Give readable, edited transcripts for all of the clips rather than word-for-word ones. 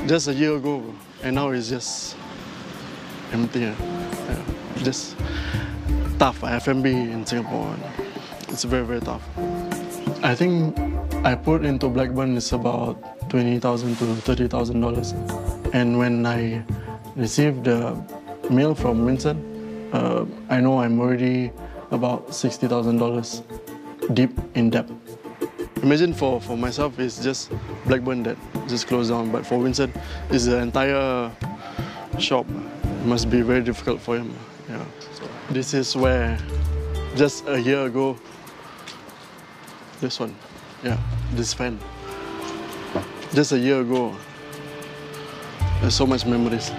just a year ago, and now it's just empty. Yeah. Just tough. F&B in Singapore, it's very, very tough. I think I put into Blackburn is about $20,000 to $30,000, and when I received the mail from Vincent, I know I'm already about $60,000 deep in debt. Imagine for myself, it's just Blackburn that just closed down, but for Vincent, it's the entire shop. It must be very difficult for him. Yeah. So this is where, just a year ago, this one, yeah, this fan. Just a year ago, there's so much memories.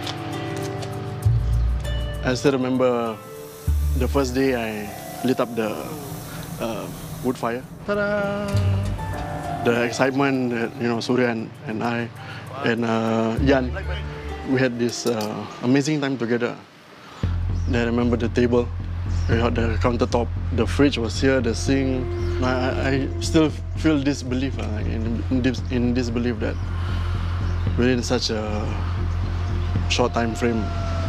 I still remember the first day I lit up the wood fire. Ta-da! The excitement that, Surya and I and Yan, we had this amazing time together. Then I remember the table, we had the countertop, the fridge was here, the sink. I still feel disbelief, in disbelief that within such a short time frame,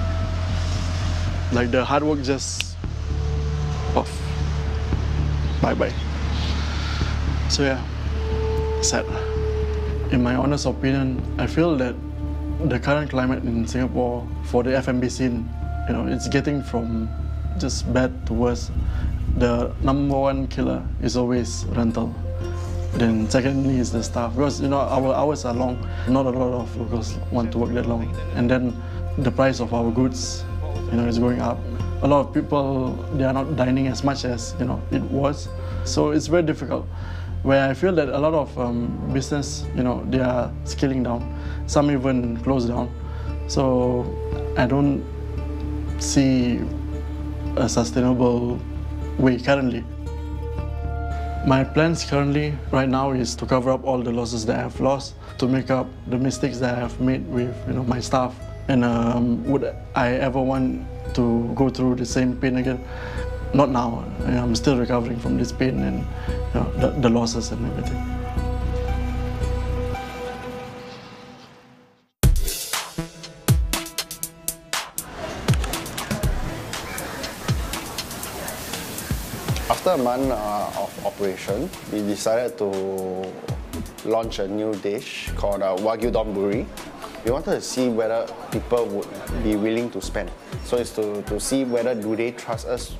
like the hard work just off. Bye-bye. So yeah, sad. In my honest opinion, I feel that the current climate in Singapore for the F&B scene, it's getting from just bad to worse. The number one killer is always rental. Then secondly is the staff, because our hours are long. Not a lot of locals want to work that long. And then the price of our goods, is going up. A lot of people, they are not dining as much as it was. So it's very difficult. Where I feel that a lot of business, they are scaling down. Some even close down. So I don't see a sustainable way currently. My plans currently, right now, is to cover up all the losses that I have lost, to make up the mistakes that I have made with my staff. And would I ever want to go through the same pain again? Not now. I'm still recovering from this pain and the losses and everything. After a month of operation, we decided to launch a new dish called Wagyu Donburi. We wanted to see whether people would be willing to spend. So it's to see whether do they trust us